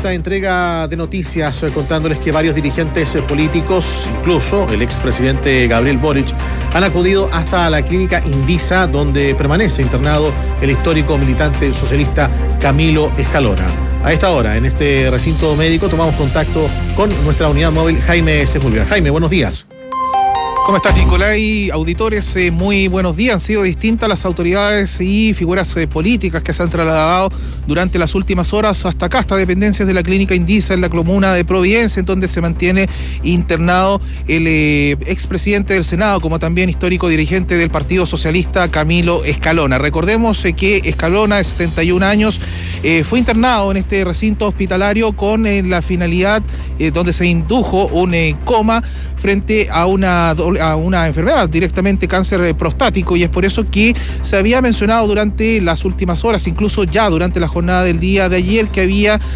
esta entrega de noticias contándoles que varios dirigentes políticos, incluso el expresidente Gabriel Boric, han acudido hasta la clínica Indisa, donde permanece internado el histórico militante socialista Camilo Escalona. A esta hora, en este recinto médico, tomamos contacto con nuestra unidad móvil Jaime Sepúlveda. Jaime, buenos días. ¿Cómo estás, Nicolai? Auditores, muy buenos días. Han sido distintas las autoridades y figuras políticas que se han trasladado durante las últimas horas hasta acá, hasta dependencias de la clínica Indisa en la comuna de Providencia, en donde se mantiene internado el expresidente del Senado, como también histórico dirigente del Partido Socialista, Camilo Escalona. Recordemos que Escalona, de 71 años, fue internado en este recinto hospitalario con la finalidad donde se indujo un coma frente a una enfermedad, directamente cáncer prostático, y es por eso que se había mencionado durante las últimas horas, incluso ya durante la jornada del día de ayer, que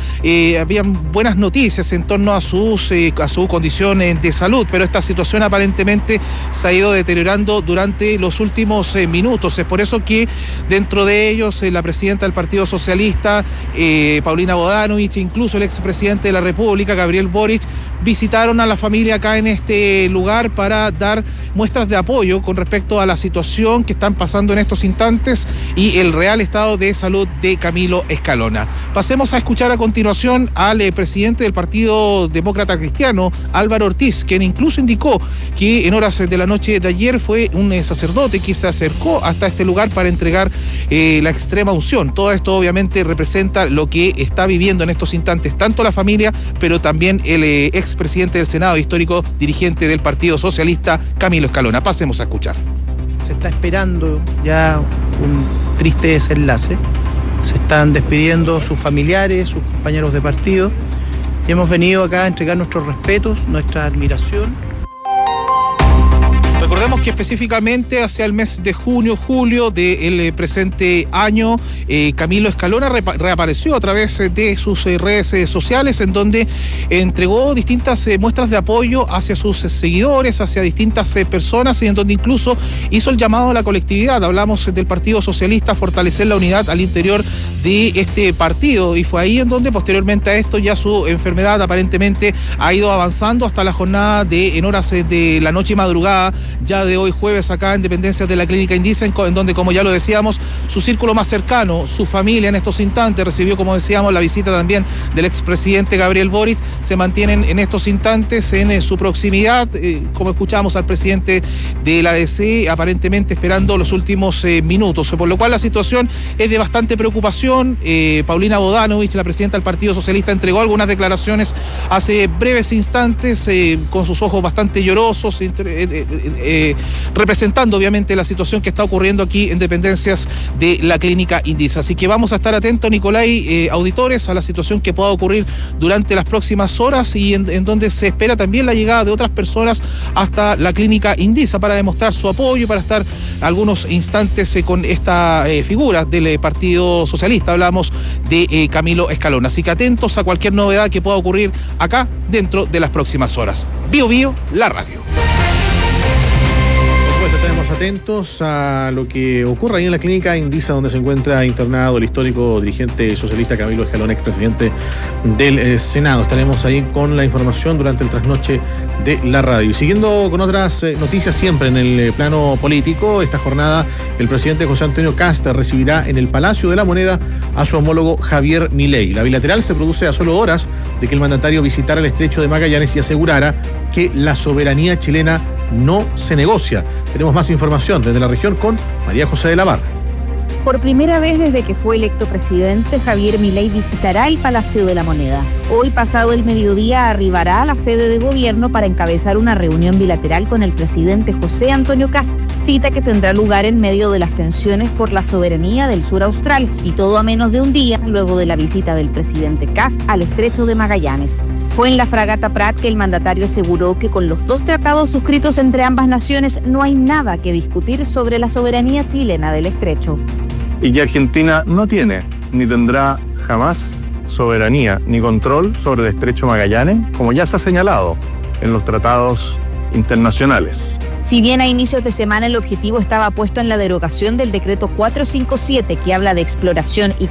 habían buenas noticias en torno a su condición de salud, pero esta situación aparentemente se ha ido deteriorando durante los últimos minutos. Es por eso que dentro de ellos la presidenta del Partido Socialista, Paulina Bodanovich, incluso el expresidente de la República, Gabriel Boric, visitaron a la familia acá en este lugar para dar muestras de apoyo con respecto a la situación que están pasando en estos instantes y el real estado de salud de Camilo Escalona. Pasemos a escuchar a continuación al presidente del Partido Demócrata Cristiano, Álvaro Ortiz, quien incluso indicó que en horas de la noche de ayer fue un sacerdote que se acercó hasta este lugar para entregar la extrema unción. Todo esto obviamente representa lo que está viviendo en estos instantes tanto la familia, pero también el expresidente del Senado, histórico dirigente del Partido Socialista, Camilo Escalona. Pasemos a escuchar. Se está esperando ya un triste desenlace. Se están despidiendo sus familiares, sus compañeros de partido. Y hemos venido acá a entregar nuestros respetos, nuestra admiración. Recordemos que específicamente hacia el mes de junio, julio del presente año, Camilo Escalona reapareció a través de sus redes sociales, en donde entregó distintas muestras de apoyo hacia sus seguidores, hacia distintas personas, y en donde incluso hizo el llamado a la colectividad. Hablamos del Partido Socialista, fortalecer la unidad al interior de este partido, y fue ahí en donde posteriormente a esto ya su enfermedad aparentemente ha ido avanzando hasta la jornada en horas de la noche y madrugada, ya de hoy jueves, acá en dependencias de la clínica Indisa, en donde, como ya lo decíamos, su círculo más cercano, su familia en estos instantes, recibió, como decíamos, la visita también del expresidente Gabriel Boric. Se mantienen en estos instantes en su proximidad, como escuchamos al presidente de la DC, aparentemente esperando los últimos minutos, por lo cual la situación es de bastante preocupación. Paulina Bodanovich, la presidenta del Partido Socialista, entregó algunas declaraciones hace breves instantes, con sus ojos bastante llorosos, representando obviamente la situación que está ocurriendo aquí en dependencias de la clínica Indisa. Así que vamos a estar atentos, Nicolai, auditores, a la situación que pueda ocurrir durante las próximas horas, y en donde se espera también la llegada de otras personas hasta la clínica Indisa para demostrar su apoyo, para estar algunos instantes con esta figura del Partido Socialista. Hablamos de Camilo Escalona. Así que atentos a cualquier novedad que pueda ocurrir acá dentro de las próximas horas. Bio Bio, la radio. Estaremos atentos a lo que ocurre ahí en la clínica Indisa, donde se encuentra internado el histórico dirigente socialista Camilo Escalona, expresidente del Senado. Estaremos ahí con la información durante el trasnoche de la radio. Y siguiendo con otras noticias siempre en el plano político, esta jornada el presidente José Antonio Kast recibirá en el Palacio de la Moneda a su homólogo Javier Milei. La bilateral se produce a solo horas de que el mandatario visitara el estrecho de Magallanes y asegurara que la soberanía chilena no se negocia. Tenemos más información desde la región con María José de la Barra. Por primera vez desde que fue electo presidente, Javier Milei visitará el Palacio de la Moneda. Hoy, pasado el mediodía, arribará a la sede de gobierno para encabezar una reunión bilateral con el presidente José Antonio Kast, cita que tendrá lugar en medio de las tensiones por la soberanía del sur austral, y todo a menos de un día luego de la visita del presidente Kast al estrecho de Magallanes. Fue en la fragata Prat que el mandatario aseguró que con los dos tratados suscritos entre ambas naciones no hay nada que discutir sobre la soberanía chilena del estrecho. Y que Argentina no tiene, ni tendrá jamás soberanía ni control sobre el estrecho Magallanes, como ya se ha señalado en los tratados internacionales. Si bien a inicios de semana el objetivo estaba puesto en la derogación del decreto 457 que habla de exploración y